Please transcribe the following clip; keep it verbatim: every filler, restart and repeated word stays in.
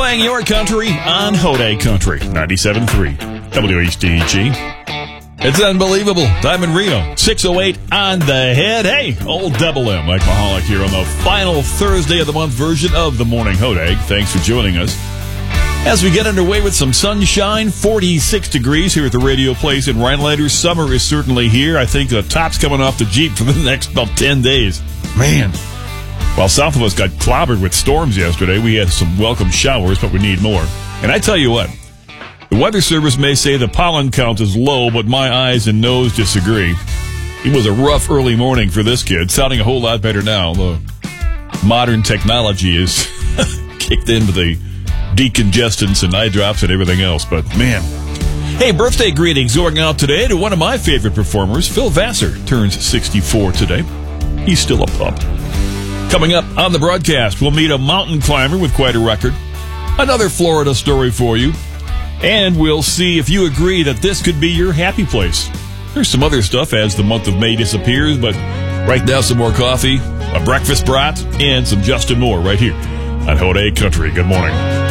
Playing your country on Hode Country, ninety-seven point three W H D G. It's unbelievable. Diamond Rio, six oh eight on the head. Hey, old Double M, Mike Mahalik here on the final Thursday of the month version of the Morning Hode. Thanks for joining us. As we get underway with some sunshine, forty-six degrees here at the radio place in Rhinelander. Summer is certainly here. I think the top's coming off the Jeep for the next about ten days. Man. While south of us got clobbered with storms yesterday, we had some welcome showers, but we need more. And I tell you what, the Weather Service may say the pollen count is low, but my eyes and nose disagree. It was a rough early morning for this kid, sounding a whole lot better now. The modern technology is kicked into the decongestants and eye drops and everything else, but man. Hey, birthday greetings going out today to one of my favorite performers. Phil Vassar turns sixty-four today. He's still a pup. Coming up on the broadcast, we'll meet a mountain climber with quite a record. Another Florida story for you. And we'll see if you agree that this could be your happy place. There's some other stuff as the month of May disappears, but right now some more coffee, a breakfast brat, and some Justin Moore right here on Hode Country. Good morning.